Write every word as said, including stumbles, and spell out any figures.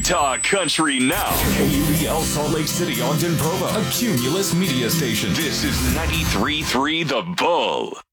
Talk Country now. K U B L Salt Lake City, Ogden, Provo, a Cumulus media station. This is ninety-three point three The Bull.